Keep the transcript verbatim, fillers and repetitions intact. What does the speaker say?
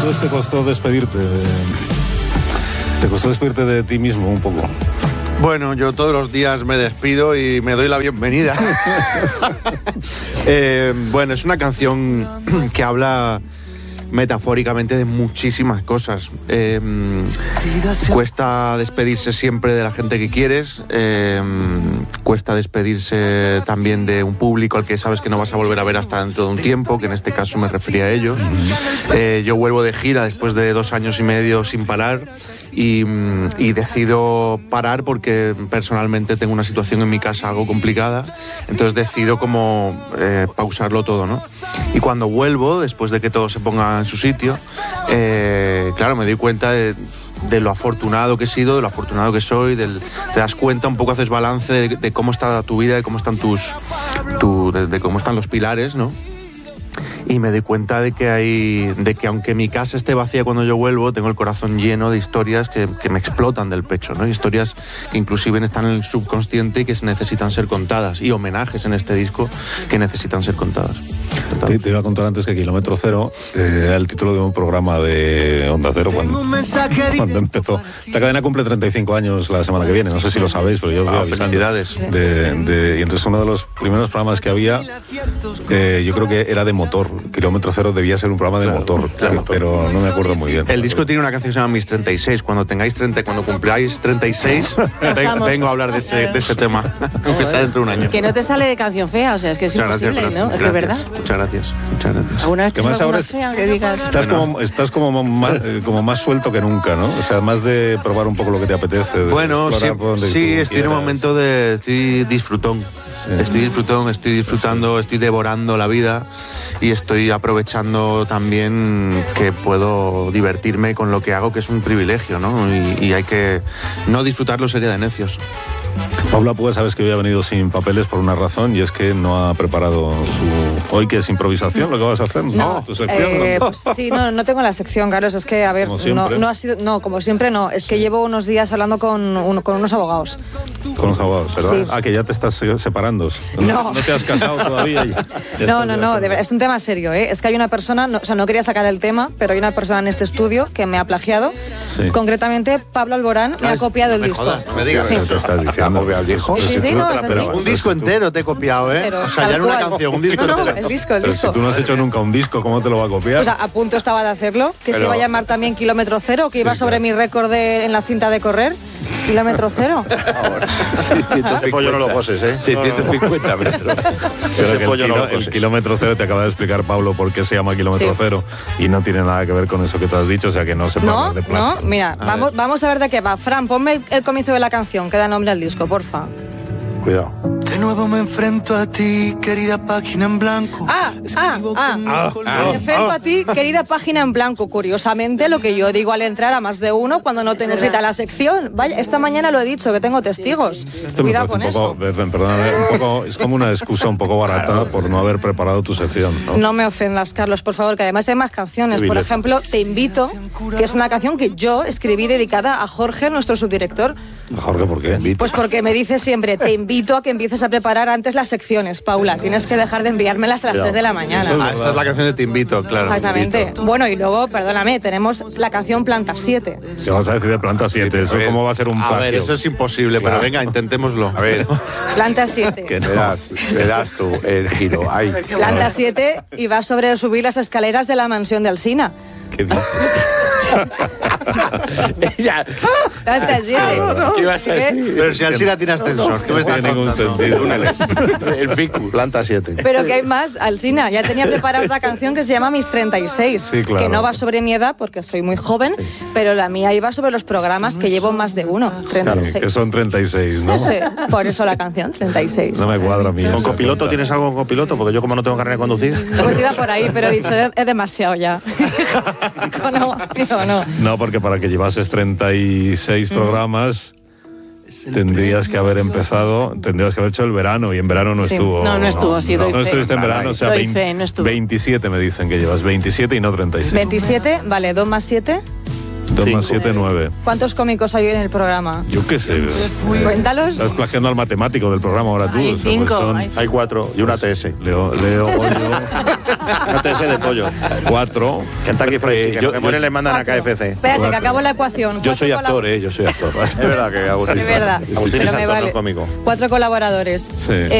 Entonces te costó despedirte de, te costó despedirte de ti mismo un poco. Bueno, yo todos los días me despido y me doy la bienvenida. eh, bueno, es una canción que habla metafóricamente de muchísimas cosas. Eh, cuesta despedirse siempre de la gente que quieres, eh, cuesta despedirse también de un público al que sabes que no vas a volver a ver hasta dentro de un tiempo, que en este caso me refería a ellos. Eh, yo vuelvo de gira después de dos años y medio sin parar. Y, y decido parar porque personalmente tengo una situación en mi casa algo complicada, entonces decido como eh, pausarlo todo, ¿no? Y cuando vuelvo, después de que todo se ponga en su sitio, eh, claro, me doy cuenta de, de lo afortunado que he sido, de lo afortunado que soy, del, te das cuenta, un poco haces balance de, de cómo está tu vida, de cómo están tus, tu, de, de cómo están los pilares, ¿no? Y me doy cuenta de que hay, de que aunque mi casa esté vacía cuando yo vuelvo, tengo el corazón lleno de historias que, que me explotan del pecho, ¿no? Historias que inclusive están en el subconsciente y que necesitan ser contadas, y homenajes en este disco que necesitan ser contadas. Te, te iba a contar antes que Kilómetro Cero eh, era el título de un programa de Onda Cero cuando, cuando empezó. Esta cadena cumple treinta y cinco años la semana que viene, no sé si lo sabéis, pero yo os voy ah, avisando. Felicidades. De, de, y entonces uno de los primeros programas que había, eh, yo creo que era de motor. Kilómetro Cero debía ser un programa de claro, motor, claro, pero no me acuerdo muy bien. El disco tiene una canción que se llama Mis treinta y seis. Cuando tengáis treinta, cuando cumpláis treinta y seis, ven, vengo a hablar de ese, de ese tema, aunque sea dentro de un año. Que no te sale de canción fea, o sea, es que es muchas imposible, gracias, ¿no? Gracias, es que es verdad. Muchas gracias, muchas gracias. ¿Alguna vez que más ahora es, fea que digas? Estás, bueno. como, estás como, más, eh, como más suelto que nunca, ¿no? O sea, más de probar un poco lo que te apetece. De bueno, sí, sí estoy en un momento de... Estoy disfrutón. Sí. Estoy disfrutón, estoy disfrutando, estoy devorando la vida y estoy aprovechando también que puedo divertirme con lo que hago, que es un privilegio, ¿no? Y, y hay que... No disfrutarlo sería de necios. Paula, pues sabes que hoy ha venido sin papeles por una razón, y es que no ha preparado su... Hoy, que es improvisación, lo que vas a hacer, ¿no? no ¿Tu sección? Eh, ¿no? Pues sí, no, no tengo la sección, Carlos, es que, a ver, no, no ha sido... No, como siempre no, es que llevo unos días hablando con, un, con unos abogados. Con los abogados, ¿verdad? Sí. Ah, que ya te estás separando. No, no. no te has casado todavía. Ya, ya no, no, no, de verdad, es un tema serio, ¿eh? Es que hay una persona, no, o sea, no quería sacar el tema, pero hay una persona en este estudio que me ha plagiado. Sí. Concretamente, Pablo Alborán me Ay, ha copiado no el disco. Jodas, no me digas. Sí. ¿Qué estás diciendo? Viejo? Sí, sí, sí, no, es así. Un disco entero te he copiado, ¿eh? Pero, o sea, ya en una canción, un disco no, no, entero. el disco, el pero disco. Si tú no has hecho nunca un disco, ¿cómo te lo va a copiar? O sea, a punto estaba de hacerlo, que pero... se iba a llamar también Kilómetro Cero, que iba sí, sobre claro. mi récord de, en la cinta de correr. Kilómetro Cero. Sí, ese pollo no lo poses, ¿eh? Sí, ciento cincuenta metros. Pero ese pollo el, kilo, no el kilómetro cero te acaba de explicar Pablo por qué se llama kilómetro sí. cero y no tiene nada que ver con eso que tú has dicho, o sea que no se puede no, hablar de plástico. No, mira, vamos, vamos a ver de qué va. Fran, ponme el comienzo de la canción que da nombre al disco, porfa. Cuidado. De nuevo me enfrento a ti, querida página en blanco. Ah, ah, ah, ah, ah. Me enfrento a ti, querida página en blanco. Curiosamente, lo que yo digo al entrar a más de uno cuando no tengo cita la sección. Vaya, esta mañana lo he dicho, que tengo testigos. Esto Cuidado con eso. Poco, perdóname, un poco, es como una excusa un poco barata por no haber preparado tu sección, ¿no? No me ofendas, Carlos, por favor, que además hay más canciones. Por ejemplo, Te Invito, que es una canción que yo escribí dedicada a Jorge, nuestro subdirector. ¿A Jorge por qué? Pues porque me dice siempre, te invito a que empieces a preparar antes las secciones, Paula. Tienes que dejar de enviármelas a las tres de la mañana. Ah, esta es la canción de Te Invito, claro. Exactamente. Bueno, y luego, perdóname, tenemos la canción Planta siete. ¿Qué vas a decir de Planta siete? ¿Eso cómo va a ser un plagio? A ver, eso es imposible, claro. Pero venga, intentémoslo. A ver. Planta siete. Que no. verás, verás tú el giro. Ahí. Planta siete y va sobre subir las escaleras de la mansión de Alsina. ¿Qué dices? Ella. Planta siete. No, no. ¿Qué ibas a decir? Pero si Alsina tiene ascensor, ¿qué me estás contando? No tiene ningún sentido. El Ficu, Planta siete. Pero que hay más, Alsina. Ya tenía preparada otra canción que se llama Mis treinta y seis. Sí, claro. Que no va sobre mi edad porque soy muy joven, sí. Pero la mía iba sobre los programas que llevo más de uno. treinta y seis. Claro, que son treinta y seis, ¿no? Sí, por eso la canción, treinta y seis. No me cuadra a mí. ¿Con copiloto cuenta. Tienes algo con copiloto? Porque yo como no tengo carrera de conducir. Pues iba por ahí, pero he dicho, es demasiado ya. no, digo, no. No, porque para que llevases treinta y seis mm. programas tendrías que haber empezado, tendrías que haber hecho el verano, y en verano no sí. estuvo. No, no estuvo, sí, no, doy no fe. estuviste en verano, o sea, doy veinte, fe, no estuvo. veintisiete me dicen que llevas, veintisiete y no treinta y seis. veintisiete, vale, dos más siete. dos más siete, nueve. ¿Cuántos cómicos hay en el programa? Yo qué sé. Cuéntalos. Estás plagiando al matemático del programa ahora tú. Hay cinco. Son... Hay cuatro y una T S. Leo, Leo, Goyo. No te sé de pollo. Cuatro. Kentucky Fried Chicken. Yo- Lo que mueren yo- les mandan a K F C. Espérate, que acabo la ecuación. Yo Cuatro soy actor, colab- eh, yo soy actor. Es verdad que Agustín. Es verdad. Agustín Pero es me actor, vale. no cómico. Cuatro colaboradores. Sí.